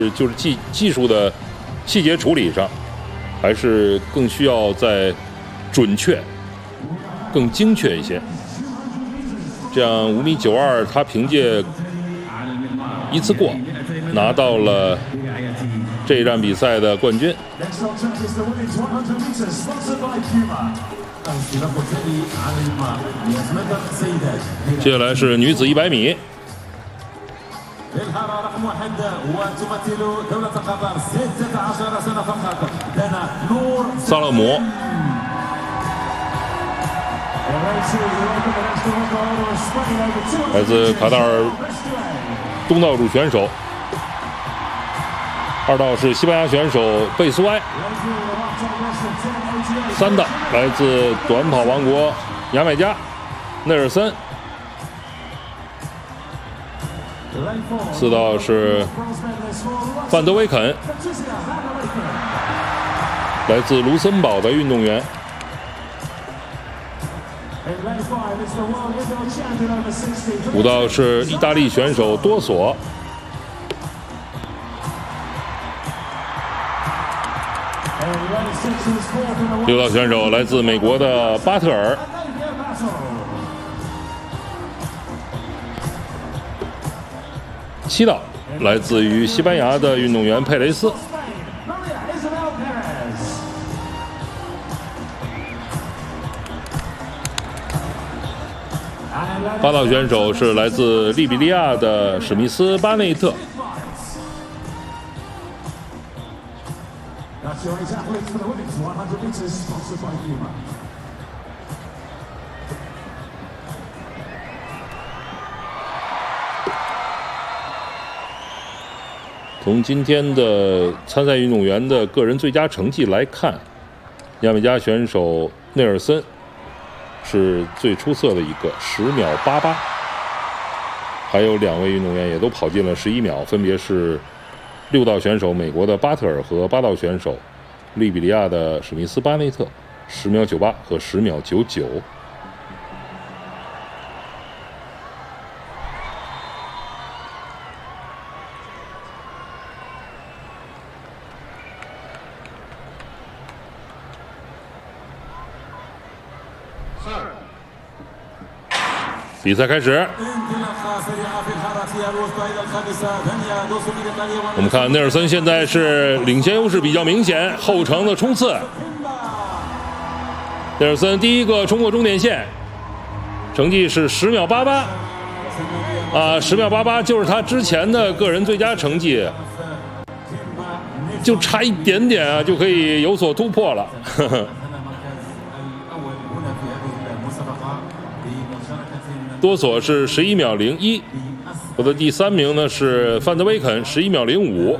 就是技术的细节处理上，还是更需要在准确、更精确一些。这样5.92米，他凭借一次过拿到了这一站比赛的冠军。接下来是女子100米。萨勒姆，来自卡塔尔东道主选手。2道是西班牙选手贝苏埃。3道来自短跑王国牙买加内尔森。4道是范德威肯，来自卢森堡的运动员。5道是意大利选手多索。6道选手来自美国的巴特尔。7道来自于西班牙的运动员佩雷斯。8道选手是来自利比利亚的史密斯巴内特。从今天的参赛运动员的个人最佳成绩来看，牙买加选手内尔森是最出色的一个，10秒88，还有2位运动员也都跑进了11秒，分别是6道选手美国的巴特尔和8道选手利比里亚的史密斯巴内特，10秒98和10秒99。比赛开始，我们看内尔森现在是领先优势比较明显，后程的冲刺。内尔森第一个冲过终点线，成绩是10秒88， 10秒88就是他之前的个人最佳成绩，就差一点点啊，就可以有所突破了。多索是11秒01，我的第3名呢是范德威肯11秒05。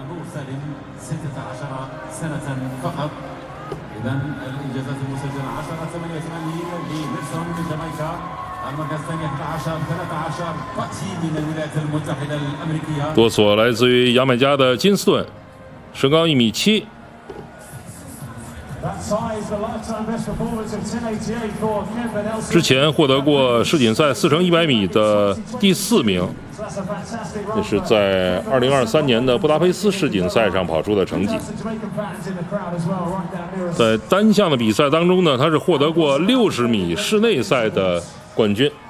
多索来自于牙买加的金斯顿，身高1.7米。之前获得过世锦赛4乘100米的第4名，这是在2023年的布达佩斯世锦赛上跑出的成绩。在单项的比赛当中呢，他是获得过60米室内赛的冠军。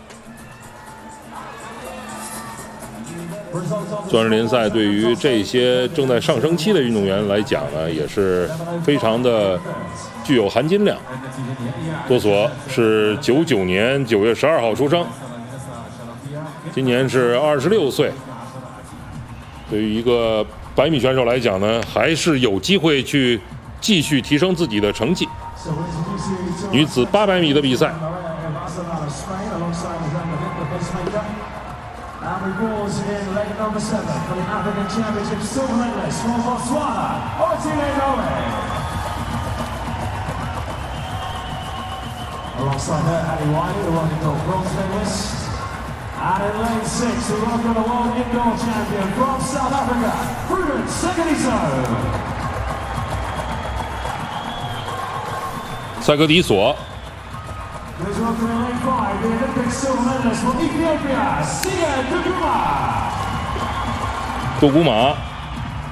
钻石联赛对于这些正在上升期的运动员来讲呢，也是非常的具有含金量。多索是99年9月12号出生，今年是26岁。对于一个100米选手来讲呢，还是有机会去继续提升自己的成绩。女子800米的比赛。 Alongside her, Ali Wiley, the world indoor bronze medalist. And in lane 6, we welcome the world indoor champion from South Africa, Ruben Segidiso. 塞格迪索。 Please welcome in lane 5, the Olympic silver medalist from Ethiopia, Sia Duguma. 杜古马。